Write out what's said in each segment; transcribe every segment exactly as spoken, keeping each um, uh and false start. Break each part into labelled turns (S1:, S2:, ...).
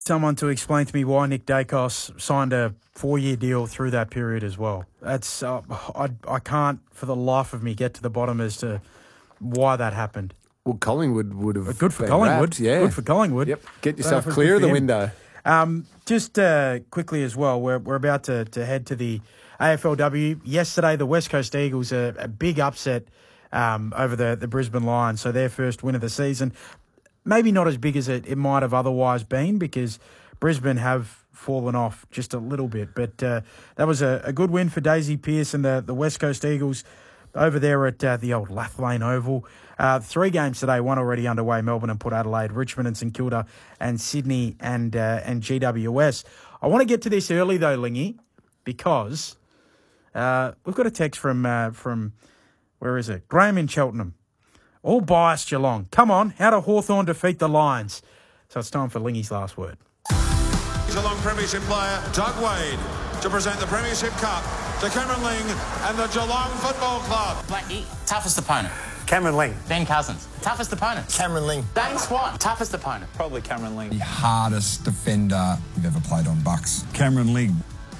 S1: Someone to explain to me why Nick Dacos signed a four-year deal through that period as well. That's uh, I I can't for the life of me get to the bottom as to why that happened.
S2: Well, Collingwood would have
S1: Good for
S2: been
S1: Collingwood.
S2: wrapped, yeah.
S1: Good for Collingwood.
S2: Yep. Get yourself
S1: Don't know if
S2: clear of
S1: it's
S2: the
S1: good for him.
S2: window.
S1: Um, just uh, quickly as well, we're we're about to, to head to the A F L W. Yesterday, the West Coast Eagles, a, a big upset um, over the, the Brisbane Lions, so their first win of the season. Maybe not as big as it, it might have otherwise been because Brisbane have fallen off just a little bit. But uh, that was a, a good win for Daisy Pearce and the, the West Coast Eagles over there at uh, the old Lathlane Oval. Uh, three games today, one already underway, Melbourne and Port Adelaide, Richmond and St Kilda, and Sydney and uh, and G W S. I want to get to this early though, Lingy, because uh, we've got a text from, uh, from where is it? Graham in Cheltenham. All biased Geelong. Come on, how do Hawthorn defeat the Lions? So it's time for Lingy's last word.
S3: Geelong Premiership player Doug Wade to present the Premiership Cup to Cameron Ling and the Geelong Football Club.
S4: Blackie, toughest opponent.
S5: Cameron Ling.
S4: Ben Cousins, toughest opponent.
S5: Cameron Ling.
S4: Dane Swan, toughest opponent.
S5: Probably Cameron Ling.
S6: The hardest defender we've ever played on Bucks.
S7: Cameron Ling.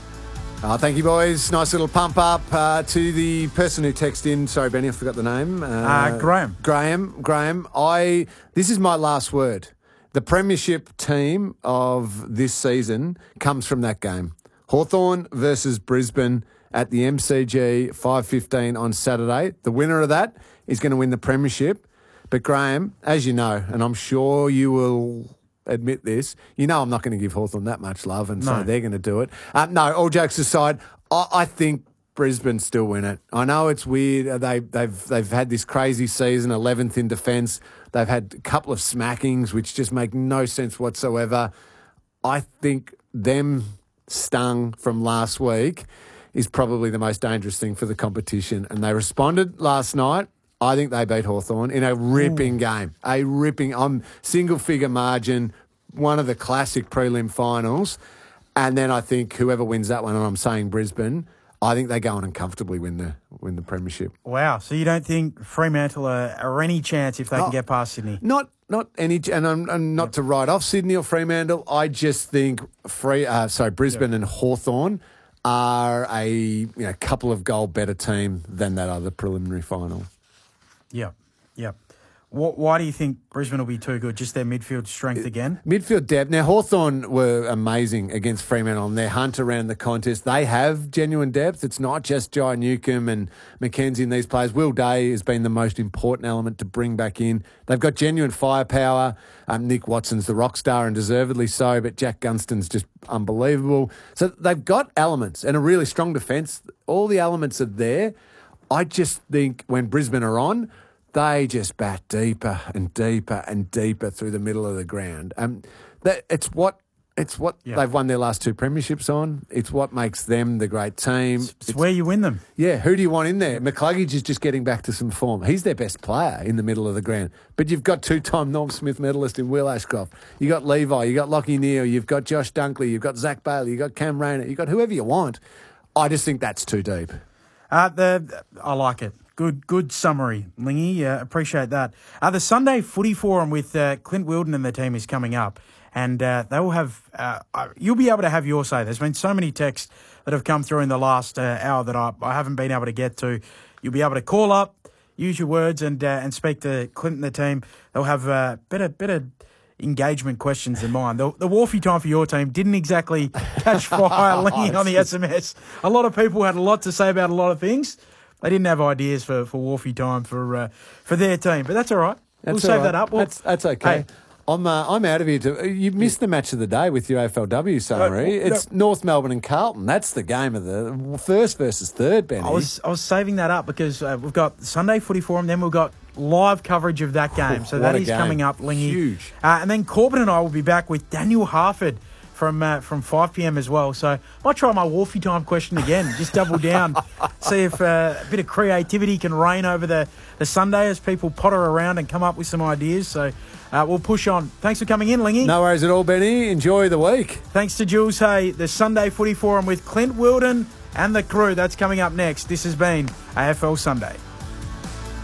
S2: Uh, thank you, boys. Nice little pump up uh, to the person who texted in. Sorry, Benny, I forgot the name. Uh,
S1: Uh, Graham.
S2: Graham. Graham. I. This is my last word. The premiership team of this season comes from that game. Hawthorn versus Brisbane at the M C G, five fifteen on Saturday. The winner of that is going to win the premiership. But Graham, as you know, and I'm sure you will admit this, you know I'm not going to give Hawthorn that much love, and so
S1: No.
S2: they're going to do it. Uh, no, all jokes aside, I, I think Brisbane still win it. I know it's weird. They, they've they've had this crazy season, eleventh in defence. They've had a couple of smackings, which just make no sense whatsoever. I think them stung from last week is probably the most dangerous thing for the competition, and they responded last night. I think they beat Hawthorn in a ripping Ooh. game. A ripping, um, single-figure margin, one of the classic prelim finals. And then I think whoever wins that one, and I'm saying Brisbane, I think they go on and comfortably win the win the premiership.
S1: Wow. So you don't think Fremantle are, are any chance if they
S2: Oh,
S1: can get past Sydney?
S2: Not not any, and I'm, I'm not yep. to write off Sydney or Fremantle. I just think free, uh, sorry, Brisbane yep. and Hawthorn are a you know couple of goal better team than that other preliminary final.
S1: Yeah, yeah. What, why do you think Brisbane will be too good? Just their midfield strength again?
S2: Midfield depth. Now, Hawthorn were amazing against Fremantle on their hunt around the contest. They have genuine depth. It's not just Jai Newcomb and McKenzie and these players. Will Day has been the most important element to bring back in. They've got genuine firepower. Um, Nick Watson's the rock star and deservedly so, but Jack Gunston's just unbelievable. So they've got elements and a really strong defence. All the elements are there. I just think when Brisbane are on, they just bat deeper and deeper and deeper through the middle of the ground. Um, that it's what it's what
S1: yeah.
S2: they've won their last two premierships on. It's what makes them the great team.
S1: It's, it's where you win them.
S2: Yeah, who do you want in there? McCluggage is just getting back to some form. He's their best player in the middle of the ground. But you've got two-time Norm Smith medalist in Will Ashcroft. You got Levi, you got Lachie Neale, you've got Josh Dunkley, you've got Zach Bailey, you've got Cam Rayner, you've got whoever you want. I just think that's too deep.
S1: Uh, the I like it. Good good summary, Lingy. Uh, appreciate that. Uh, the Sunday Footy Forum with uh, Clint Wilden and the team is coming up, and uh, they will have. Uh, you'll be able to have your say. There's been so many texts that have come through in the last uh, hour that I, I haven't been able to get to. You'll be able to call up, use your words, and uh, and speak to Clint and the team. They'll have uh, better better. engagement questions than mine. The, the Wharfie time for your team didn't exactly catch fire Lingy on the S M S. A lot of people had a lot to say about a lot of things. They didn't have ideas for, for Wharfie time for uh, for their team, but that's all right.
S2: That's
S1: we'll save
S2: right.
S1: that up. We'll,
S2: that's, that's okay.
S1: Hey,
S2: I'm uh, I'm out of here. To, you missed the match of the day with your A F L W summary.
S1: No, no.
S2: It's North Melbourne and Carlton. That's the game of the first versus third, Benny.
S1: I was I was saving that up because uh, we've got Sunday Footy Forum, then we've got live coverage of that game. So
S2: What
S1: that
S2: a
S1: is
S2: game.
S1: coming up, Lingy.
S2: Huge.
S1: Uh, and then Corbin and I will be back with Daniel Harford from uh, from five p.m. as well. So I might try my Wharfie time question again. Just double down, see if uh, a bit of creativity can reign over the, the Sunday as people potter around and come up with some ideas. So uh, we'll push on. Thanks for coming in, Lingy.
S2: No worries at all, Benny. Enjoy the week.
S1: Thanks to Jules Hay. The Sunday Footy Forum with Clint Wilden and the crew. That's coming up next. This has been A F L Sunday.